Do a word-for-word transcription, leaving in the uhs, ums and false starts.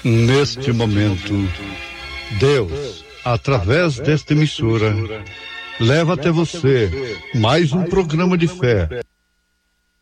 Neste momento, Deus, através desta emissora, leva até você mais um programa de fé,